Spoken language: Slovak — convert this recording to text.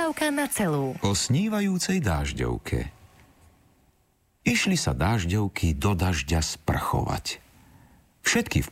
Rozprávka na celú. O snívajúcej dážďovke. Išli sa dážďovky do dažďa sprchovať. Všetky v